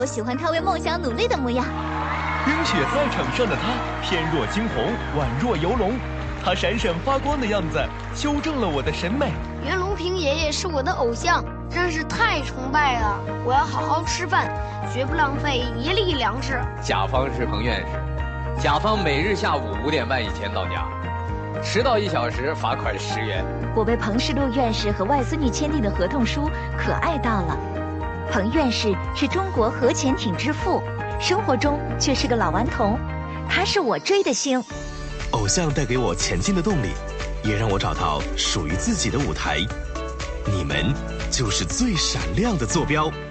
我喜欢他为梦想努力的模样。 冰雪赛场上的他，翩若惊鸿，宛若游龙。他闪闪发光的样子，修正了我的审美。 袁隆平爷爷是我的偶像，真是太崇拜了。我要好好吃饭，绝不浪费一粒粮食。 甲方是彭院士，甲方每日下午5点半以前到家，迟到1小时罚款10元。 我被彭世禄院士和外孙女签订的合同书可爱到了。彭院士是中国核潜艇之父，生活中却是个老顽童。他是我追的星。 偶像带给我前进的动力，也让我找到属于自己的舞台。你们就是最闪亮的坐标。